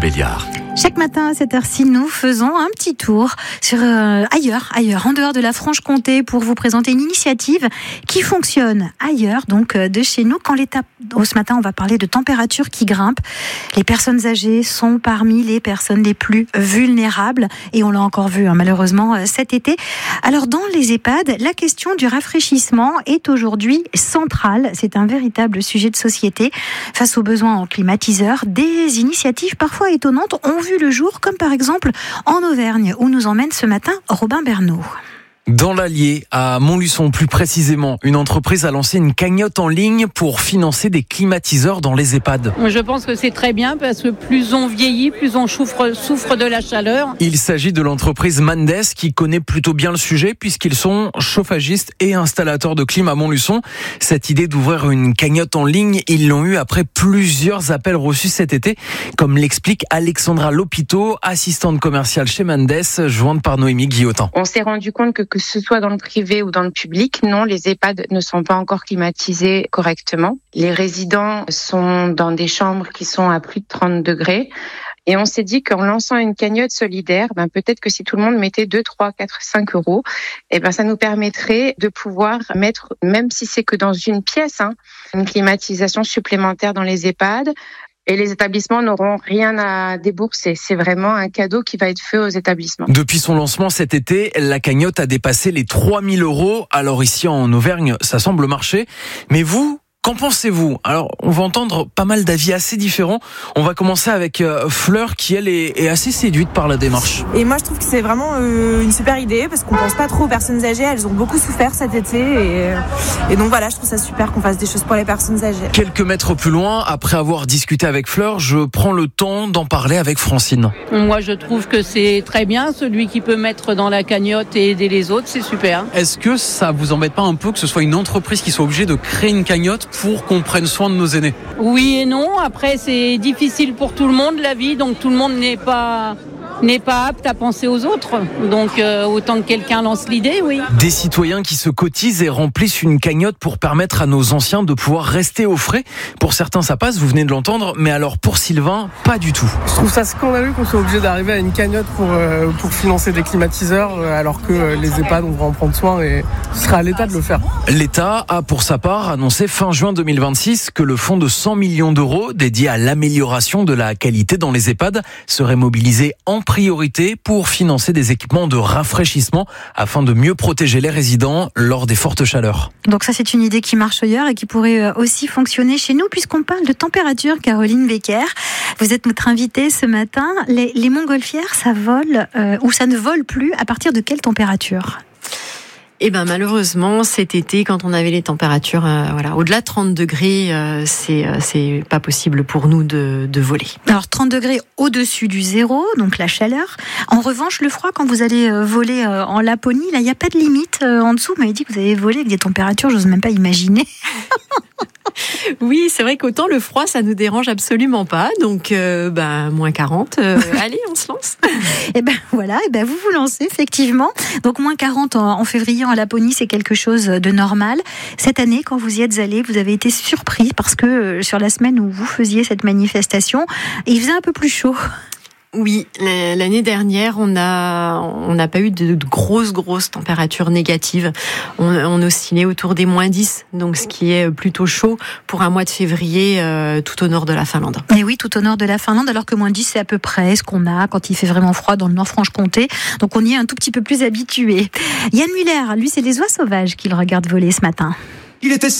Montbéliard. Chaque matin à cette heure-ci, nous faisons un petit tour sur ailleurs, en dehors de la Franche-Comté, pour vous présenter une initiative qui fonctionne ailleurs, donc de chez nous. Ce matin, on va parler de température qui grimpe. Les personnes âgées sont parmi les personnes les plus vulnérables, et on l'a encore vu malheureusement cet été. Alors dans les EHPAD, la question du rafraîchissement est aujourd'hui centrale. C'est un véritable sujet de société. Face aux besoins en climatiseurs, des initiatives parfois étonnantes ont vu le jour, comme par exemple en Auvergne, où nous emmène ce matin Robin Bernot. Dans l'Allier, à Montluçon plus précisément, une entreprise a lancé une cagnotte en ligne pour financer des climatiseurs dans les EHPAD. Je pense que c'est très bien parce que plus on vieillit, plus on souffre de la chaleur. Il s'agit de l'entreprise Mandes qui connaît plutôt bien le sujet puisqu'ils sont chauffagistes et installateurs de clim à Montluçon. Cette idée d'ouvrir une cagnotte en ligne, ils l'ont eu après plusieurs appels reçus cet été, comme l'explique Alexandra Lopito, assistante commerciale chez Mandes, jointe par Noémie Guillotin. On s'est rendu compte que ce soit dans le privé ou dans le public, non, les EHPAD ne sont pas encore climatisés correctement. Les résidents sont dans des chambres qui sont à plus de 30 degrés. Et on s'est dit qu'en lançant une cagnotte solidaire, peut-être que si tout le monde mettait 2, 3, 4, 5 euros, ça nous permettrait de pouvoir mettre, même si c'est que dans une pièce, une climatisation supplémentaire dans les EHPAD. Et les établissements n'auront rien à débourser. C'est vraiment un cadeau qui va être fait aux établissements. Depuis son lancement cet été, la cagnotte a dépassé les 3 000 euros. Alors ici en Auvergne, ça semble marcher. Mais vous, qu'en pensez-vous ? Alors, on va entendre pas mal d'avis assez différents. On va commencer avec Fleur, qui elle est assez séduite par la démarche. Et moi, je trouve que c'est vraiment une super idée parce qu'on pense pas trop aux personnes âgées. Elles ont beaucoup souffert cet été et donc voilà, je trouve ça super qu'on fasse des choses pour les personnes âgées. Quelques mètres plus loin, après avoir discuté avec Fleur, je prends le temps d'en parler avec Francine. Moi, je trouve que c'est très bien. Celui qui peut mettre dans la cagnotte et aider les autres, c'est super. Est-ce que ça vous embête pas un peu que ce soit une entreprise qui soit obligée de créer une cagnotte pour qu'on prenne soin de nos aînés? Oui et non. Après, c'est difficile pour tout le monde, la vie. Donc, tout le monde n'est pas apte à penser aux autres. Donc, autant que quelqu'un lance l'idée, oui. Des citoyens qui se cotisent et remplissent une cagnotte pour permettre à nos anciens de pouvoir rester au frais. Pour certains, ça passe, vous venez de l'entendre. Mais alors, pour Sylvain, pas du tout. Je trouve ça scandaleux qu'on soit obligé d'arriver à une cagnotte pour financer des climatiseurs, alors que les EHPAD, on va en prendre soin et ce sera à l'État de le faire. L'État a, pour sa part, annoncé fin juin 2026 que le fonds de 100 millions d'euros dédié à l'amélioration de la qualité dans les EHPAD serait mobilisé en priorité pour financer des équipements de rafraîchissement afin de mieux protéger les résidents lors des fortes chaleurs. Donc ça, c'est une idée qui marche ailleurs et qui pourrait aussi fonctionner chez nous, puisqu'on parle de température. Caroline Becker, vous êtes notre invitée ce matin. Les montgolfières, ça vole ou ça ne vole plus à partir de quelle température ? Malheureusement, cet été, quand on avait les températures au-delà de 30 degrés, c'est pas possible pour nous de voler. Alors 30 degrés au-dessus du zéro, donc la chaleur. En revanche, le froid, quand vous allez voler en Laponie, là, il n'y a pas de limite en dessous. Vous m'avez dit que vous avez volé avec des températures, j'ose même pas imaginer. Oui, c'est vrai qu'autant le froid, ça nous dérange absolument pas. Donc, moins 40, allez, on se lance. Vous vous lancez, effectivement. Donc, moins 40 en février en Laponie, c'est quelque chose de normal. Cette année, quand vous y êtes allé, vous avez été surpris parce que sur la semaine où vous faisiez cette manifestation, il faisait un peu plus chaud. Oui, l'année dernière, on n'a pas eu de grosses températures négatives. On oscillait autour des moins 10, donc ce qui est plutôt chaud pour un mois de février tout au nord de la Finlande. Et oui, tout au nord de la Finlande, alors que moins 10, c'est à peu près ce qu'on a quand il fait vraiment froid dans le Nord-Franche-Comté. Donc on y est un tout petit peu plus habitué. Yann Muller, lui, c'est les oies sauvages qu'il regarde voler ce matin. Il était